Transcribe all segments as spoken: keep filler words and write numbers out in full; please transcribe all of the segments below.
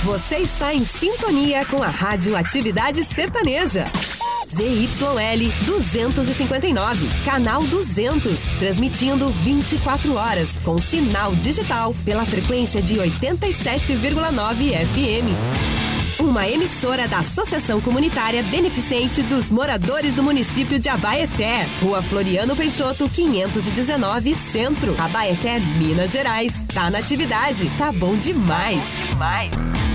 Você está em sintonia com a Rádio Atividade Sertaneja. Z Y L duzentos e cinquenta e nove, canal duzentos, transmitindo vinte e quatro horas, com sinal digital pela frequência de oitenta e sete vírgula nove F M. Uma emissora da Associação Comunitária Beneficente dos Moradores do Município de Abaeté, Rua Floriano Peixoto, quinhentos e dezenove, Centro, Abaeté, Minas Gerais. Tá na atividade, tá bom demais. demais.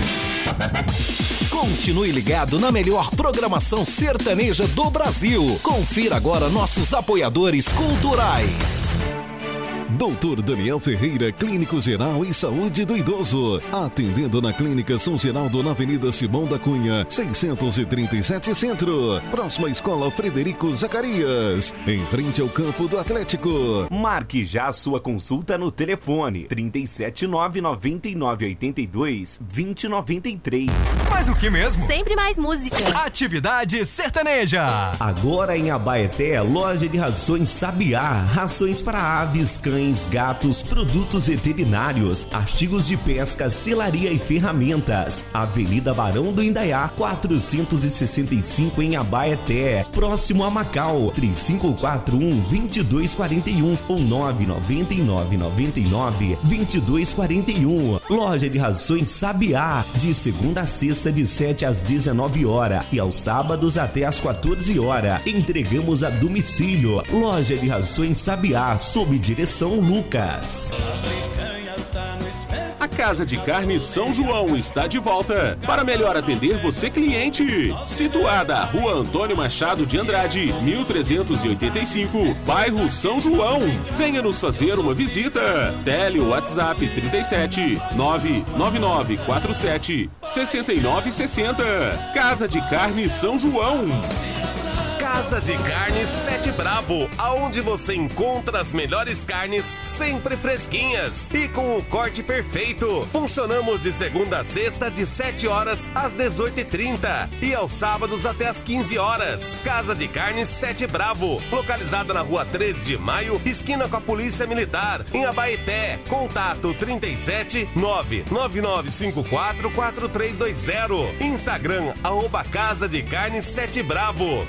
Continue ligado na melhor programação sertaneja do Brasil. Confira agora nossos apoiadores culturais. doutor Daniel Ferreira, Clínico Geral e Saúde do Idoso. Atendendo na Clínica São Geraldo, na Avenida Simão da Cunha, seiscentos e trinta e sete Centro. Próxima à Escola Frederico Zacarias, em frente ao campo do Atlético. Marque já a sua consulta no telefone trinta e sete, nove nove nove, oito dois, dois zero nove três. Mas o que mesmo? Sempre mais música. Atividade Sertaneja. Agora em Abaeté, loja de rações Sabiá. Rações para aves, cães, gatos, produtos veterinários, artigos de pesca, selaria e ferramentas. Avenida Barão do Indaiá, quatrocentos e sessenta e cinco em Abaeté, próximo a Macau. três cinco quatro um, dois dois quatro um ou nove nove nove nove nove, dois dois quatro um. Loja de rações Sabiá, de segunda a sexta de sete às dezenove horas e aos sábados até às quatorze horas. Entregamos a domicílio. Loja de rações Sabiá, sob direção Lucas. A Casa de Carne São João está de volta para melhor atender você, cliente. Situada à Rua Antônio Machado de Andrade, mil trezentos e oitenta e cinco, bairro São João. Venha nos fazer uma visita. Tele WhatsApp trinta e sete, nove nove nove quatro sete, seis nove seis zero. Casa de Carne São João. Casa de Carnes Sete Bravo, aonde você encontra as melhores carnes sempre fresquinhas e com o corte perfeito. Funcionamos de segunda a sexta de sete horas às dezoito e trinta e aos sábados até às quinze horas. Casa de Carnes Sete Bravo, localizada na Rua treze de maio, esquina com a Polícia Militar, em Abaeté. Contato trinta e sete, nove nove nove cinco quatro, quatro três dois zero. Instagram, arroba Casa de Carnes Sete Bravo.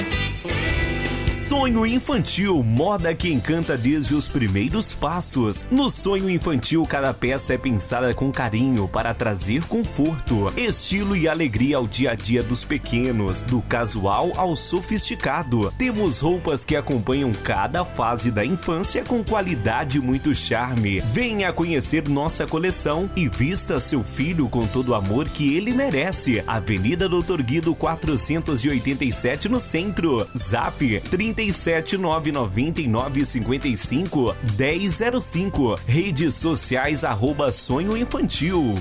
Sonho Infantil, moda que encanta desde os primeiros passos. No Sonho Infantil, cada peça é pensada com carinho para trazer conforto, estilo e alegria ao dia a dia dos pequenos, do casual ao sofisticado. Temos roupas que acompanham cada fase da infância com qualidade e muito charme. Venha conhecer nossa coleção e vista seu filho com todo o amor que ele merece. Avenida Doutor Guido quatrocentos e oitenta e sete no centro. Zap trinta e sete, nove nove nove cinco cinco, um zero zero cinco. Redes sociais arroba Sonho Infantil.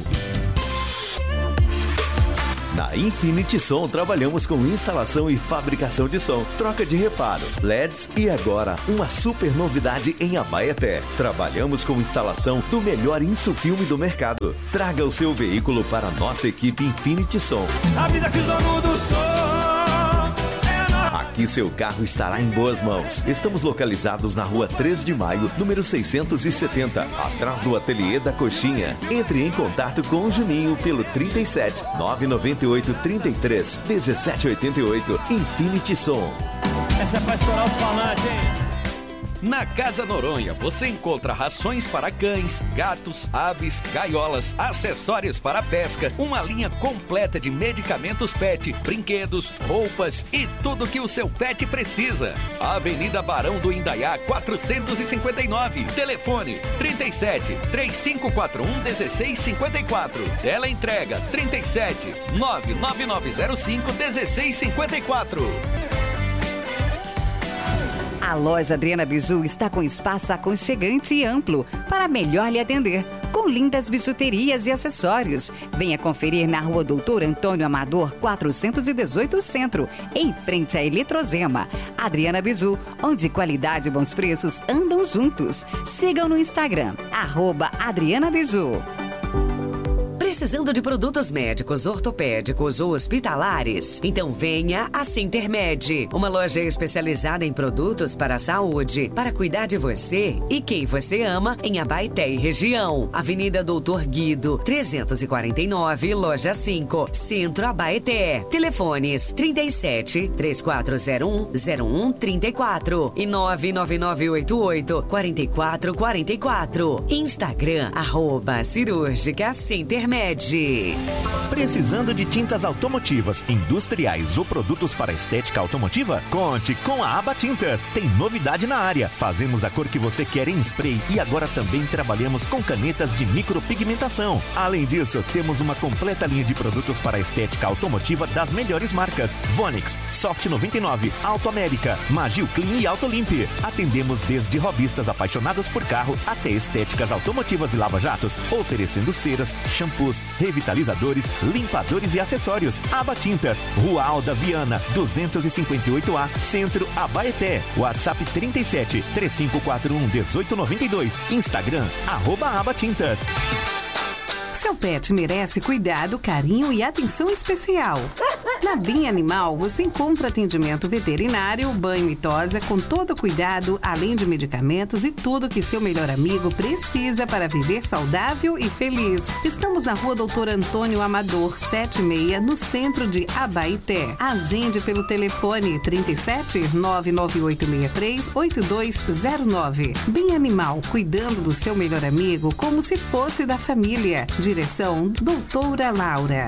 Na Infinity Som trabalhamos com instalação e fabricação de som, troca de reparo, L E Ds e agora uma super novidade em Abaeté. Trabalhamos com instalação do melhor insufilme do mercado. Traga o seu veículo para a nossa equipe Infinity Som. Avisa que o dono do som. Aqui seu carro estará em boas mãos. Estamos localizados na Rua treze de maio, número seiscentos e setenta, atrás do Ateliê da Coxinha. Entre em contato com o Juninho pelo trinta e sete, nove nove oito, trinta e três, dezessete oitenta e oito. Infinity Som. Essa é pra estourar os falantes, hein? Na Casa Noronha você encontra rações para cães, gatos, aves, gaiolas, acessórios para pesca, uma linha completa de medicamentos pet, brinquedos, roupas e tudo que o seu pet precisa. Avenida Barão do Indaiá, quatrocentos e cinquenta e nove. Telefone trinta e sete, três cinco quatro um, um seis cinco quatro. Tela entrega trinta e sete, nove nove nove zero cinco, um seis cinco quatro. A loja Adriana Biju está com espaço aconchegante e amplo para melhor lhe atender, com lindas bijuterias e acessórios. Venha conferir na Rua Doutor Antônio Amador, quatrocentos e dezoito Centro, em frente à Eletrozema. Adriana Biju, onde qualidade e bons preços andam juntos. Sigam no Instagram, arroba Adriana Biju. Precisando de produtos médicos, ortopédicos ou hospitalares? Então venha a Sintermed, uma loja especializada em produtos para a saúde, para cuidar de você e quem você ama em Abaeté e região. Avenida Doutor Guido, trezentos e quarenta e nove, loja cinco, Centro Abaeté. Telefones trinta e sete, três quatro zero um, zero um três quatro e nove nove nove oito oito, quatro quatro quatro quatro. Instagram, arroba Cirúrgica Sintermed. Precisando de tintas automotivas, industriais ou produtos para estética automotiva? Conte com a Aba Tintas. Tem novidade na área. Fazemos a cor que você quer em spray e agora também trabalhamos com canetas de micropigmentação. Além disso, temos uma completa linha de produtos para estética automotiva das melhores marcas: Vonix, Soft noventa e nove, Auto América, Magil Clean e Autolimp. Atendemos desde hobbyistas apaixonados por carro até estéticas automotivas e lava-jatos, oferecendo ceras, shampoos, revitalizadores, limpadores e acessórios. Aba Tintas, Rua Alda Viana, duzentos e cinquenta e oito A, Centro, Abaeté. WhatsApp trinta e sete, três cinco quatro um, um oito nove dois. Instagram, arroba Aba Tintas. Seu pet merece cuidado, carinho e atenção especial. Na Bem Animal, você encontra atendimento veterinário, banho e tosa com todo cuidado, além de medicamentos e tudo que seu melhor amigo precisa para viver saudável e feliz. Estamos na Rua Doutor Antônio Amador, setenta e seis, no centro de Abaeté. Agende pelo telefone trinta e sete, nove nove oito seis três, oito dois zero nove. Bem Animal, cuidando do seu melhor amigo como se fosse da família. Direção, Doutora Laura.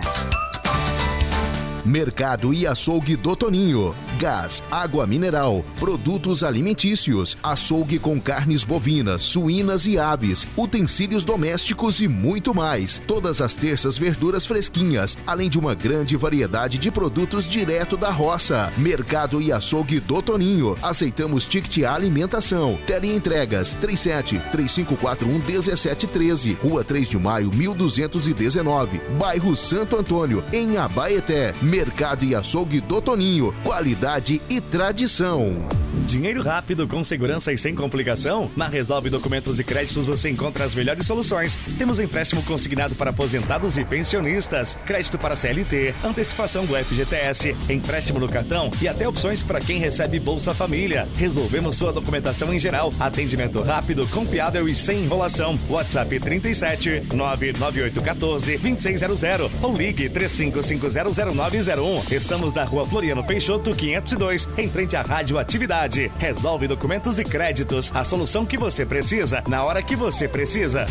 Mercado e Açougue do Toninho. Gás, água mineral, produtos alimentícios, açougue com carnes bovinas, suínas e aves, utensílios domésticos e muito mais. Todas as terças verduras fresquinhas, além de uma grande variedade de produtos direto da roça. Mercado e Açougue do Toninho. Aceitamos ticket alimentação. Teleentregas trinta e sete, três cinco quatro um, um sete um três. Rua três de maio, mil duzentos e dezenove. Bairro Santo Antônio, em Abaeté. Mercado e Açougue do Toninho. Qualidade e tradição. Dinheiro rápido, com segurança e sem complicação? Na Resolve Documentos e Créditos você encontra as melhores soluções. Temos empréstimo consignado para aposentados e pensionistas, crédito para C L T, antecipação do F G T S, empréstimo no cartão e até opções para quem recebe Bolsa Família. Resolvemos sua documentação em geral. Atendimento rápido, confiável e sem enrolação. WhatsApp trinta e sete, nove nove oito um quatro, dois seis zero zero ou ligue três cinco cinco zero zero nove zero um. Estamos na Rua Floriano Peixoto, quinhentos e dois, em frente à Rádio Atividade. Resolve Documentos e Créditos, a solução que você precisa, na hora que você precisa.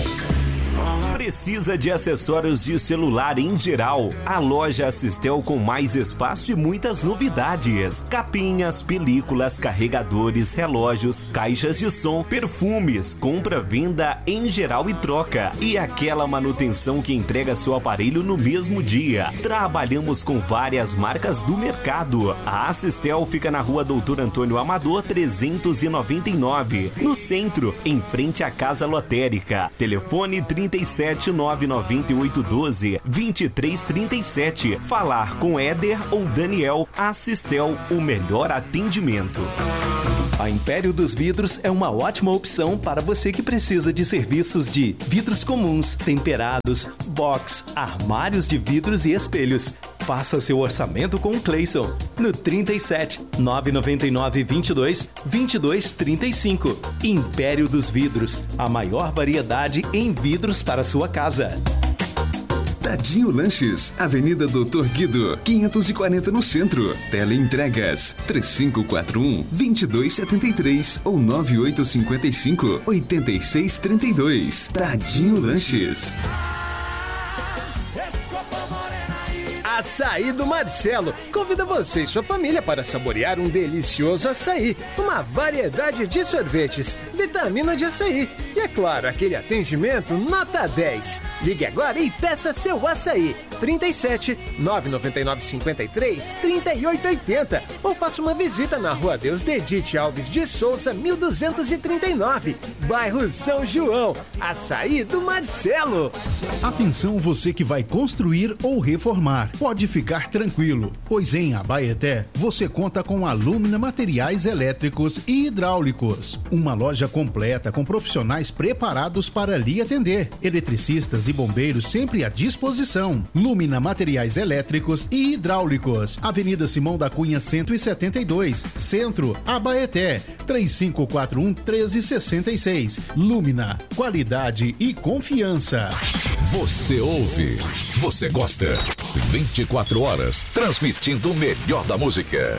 Precisa de acessórios de celular em geral? A loja Assistel com mais espaço e muitas novidades. Capinhas, películas, carregadores, relógios, caixas de som, perfumes, compra, venda em geral e troca. E aquela manutenção que entrega seu aparelho no mesmo dia. Trabalhamos com várias marcas do mercado. A Assistel fica na Rua Doutor Antônio Amador, trezentos e noventa e nove, no centro, em frente à Casa Lotérica. Telefone trinta e sete, nove nove oito um dois, dois três três sete. Falar com Éder ou Daniel. Assistel, o melhor atendimento. A Império dos Vidros é uma ótima opção para você que precisa de serviços de vidros comuns, temperados, box, armários de vidros e espelhos. Faça seu orçamento com o Cleison no trinta e sete, nove nove nove, vinte e dois, vinte e dois trinta e cinco. Império dos Vidros, a maior variedade em vidros para sua casa. Tadinho Lanches, Avenida Doutor Guido, quinhentos e quarenta no centro. Teleentregas três cinco quatro um, dois dois sete três ou nove oito cinco cinco, oito seis três dois. Tadinho Lanches. Açaí do Marcelo convida você e sua família para saborear um delicioso açaí, uma variedade de sorvetes, vitamina de açaí e, é claro, aquele atendimento nota dez. Ligue agora e peça seu açaí. trinta e sete, nove nove nove cinco três, trinta e oito oitenta ou faça uma visita na Rua Deus Dedite Alves de Souza, mil duzentos e trinta e nove, bairro São João. Açaí do Marcelo. Atenção você que vai construir ou reformar. Pode ficar tranquilo, pois em Abaeté você conta com Alumina Materiais Elétricos e Hidráulicos. Uma loja completa com profissionais preparados para lhe atender. Eletricistas e bombeiros sempre à disposição. Lúmina Materiais Elétricos e Hidráulicos. Avenida Simão da Cunha cento e setenta e dois, Centro, Abaeté, três cinco quatro um, um três seis seis. Lúmina, qualidade e confiança. Você ouve, você gosta. vinte e quatro horas, transmitindo o melhor da música.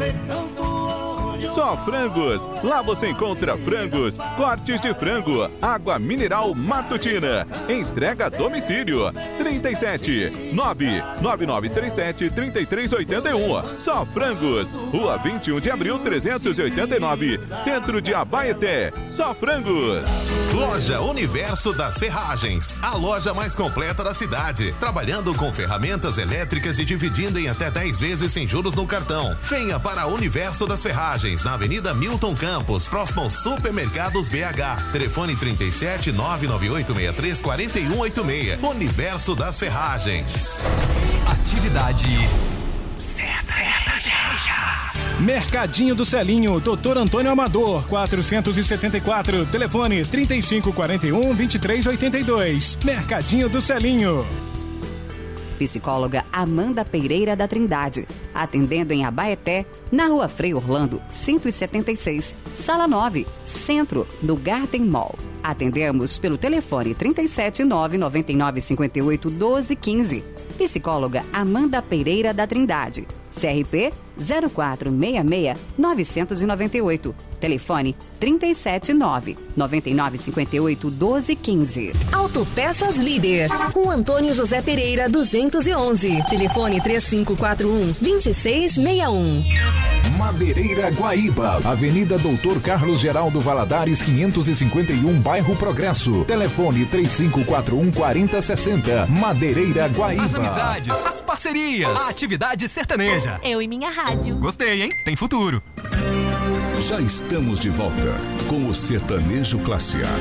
Só Frangos. Lá você encontra frangos, cortes de frango, água mineral Matutina. Entrega a domicílio. trinta e sete, nove nove nove três sete, três três oito um. Só Frangos. Rua vinte e um de abril, trezentos e oitenta e nove. Centro de Abaeté. Só Frangos. Loja Universo das Ferragens. A loja mais completa da cidade. Trabalhando com ferramentas elétricas e dividindo em até dez vezes sem juros no cartão. Venha para o Universo das Ferragens, na Avenida Milton Campos, próximo aos Supermercados B H. Telefone trinta e sete, nove nove oito seis três, quatro um oito seis. Universo das Ferragens. Atividade sertaneja. Mercadinho do Celinho, doutor Antônio Amador, quatrocentos e setenta e quatro, telefone trinta e cinco quarenta e um, vinte e três oitenta e dois. Mercadinho do Celinho. Psicóloga Amanda Pereira da Trindade, atendendo em Abaeté, na Rua Frei Orlando, cento e setenta e seis, Sala nove, Centro, no Garden Mall. Atendemos pelo telefone trinta e sete, nove nove nove, cinco oito, doze, quinze. Psicóloga Amanda Pereira da Trindade, C R P zero quatro seis seis, nove nove oito. Telefone trinta e sete, nove nove nove, cinco oito, doze, quinze. Autopeças Líder. Rua Antônio José Pereira, duzentos e onze. Telefone três cinco quatro um, dois seis seis um. Madeireira Guaíba, Avenida Doutor Carlos Geraldo Valadares, quinhentos e cinquenta e um, Bairro Progresso. Telefone três cinco quatro um, quarenta, sessenta. Madeireira Guaíba. As amizades, as parcerias, a atividade sertaneja. Eu e minha rádio. Gostei, hein? Tem futuro. Já estamos de volta com o Sertanejo Classe A.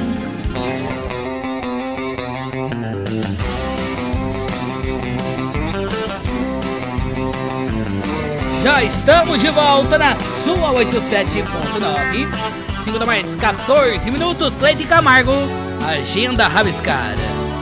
Já estamos de volta na sua oitenta e sete ponto nove. Segunda mais quatorze minutos, Cleide Camargo, Agenda Rabiscada.